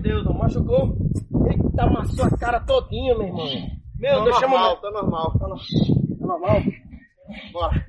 Deus, não machucou? Eita, amassou a cara todinha, meu irmão. Meu Deus, chama o médico. Tá normal. Tá normal? Bora.